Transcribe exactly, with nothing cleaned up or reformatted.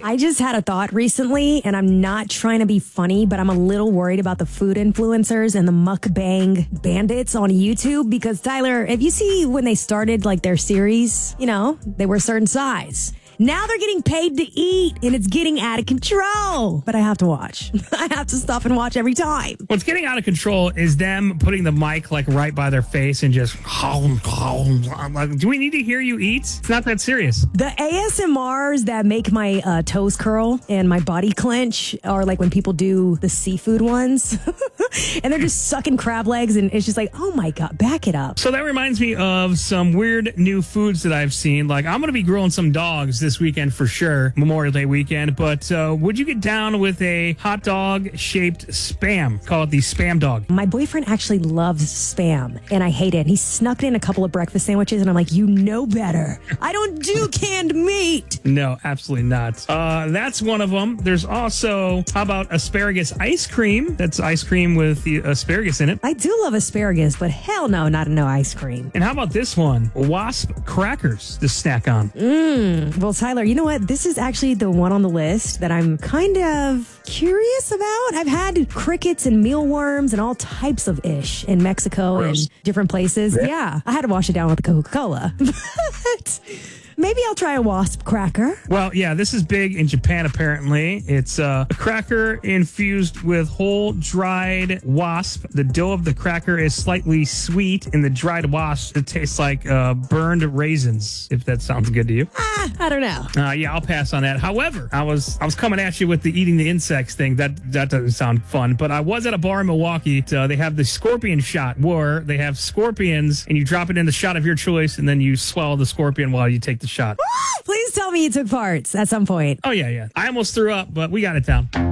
I just had a thought recently, and I'm not trying to be funny, but I'm a little worried about the food influencers and the mukbang bandits on YouTube because, Tyler, if you see when they started like their series, you know, they were a certain size. Now they're getting paid to eat, and it's getting out of control. But I have to watch. I have to stop and watch every time. What's getting out of control is them putting the mic like right by their face and just, like, do we need to hear you eat? It's not that serious. The A S M Rs that make my uh, toes curl and my body clench are like when people do the seafood ones. And they're just sucking crab legs, and it's just like, oh my God, back it up. So that reminds me of some weird new foods that I've seen. Like, I'm going to be grilling some dogs this weekend for sure, Memorial Day weekend. But uh, would you get down with a hot dog shaped Spam? Call it the Spam dog. My boyfriend actually loves Spam, and I hate it. He snuck in a couple of breakfast sandwiches, and I'm like, you know better. I don't do canned meat. No, absolutely not. Uh, that's one of them. There's also, how about asparagus ice cream? That's ice cream with the asparagus in it. I do love asparagus, but hell no, not no ice cream. And how about this one? Wasp crackers to snack on. Mmm. Well, Tyler, you know what? This is actually the one on the list that I'm kind of curious about. I've had crickets and mealworms and all types of ish in Mexico Gross. and different places. Yeah. yeah, I had to wash it down with the Coca-Cola. But maybe I'll try a wasp cracker. Well, yeah, this is big in Japan, apparently. It's uh, a cracker infused with whole dried wasp. The dough of the cracker is slightly sweet, and the dried wasp, it tastes like uh, burned raisins, if that sounds good to you. Ah, I don't know. Uh, yeah, I'll pass on that. However, I was I was coming at you with the eating the insects thing. That that doesn't sound fun. But I was at a bar in Milwaukee. Uh, they have the scorpion shot, where they have scorpions, and you drop it in the shot of your choice, and then you swallow the scorpion while you take the shot. Please tell me you took parts at some point. Oh, yeah, yeah. I almost threw up, but we got it down.